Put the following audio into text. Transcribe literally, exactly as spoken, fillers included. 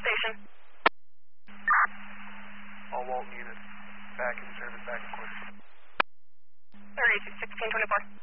station. All Walton units back in service, back in quarters. thirty-two, sixteen twenty-four.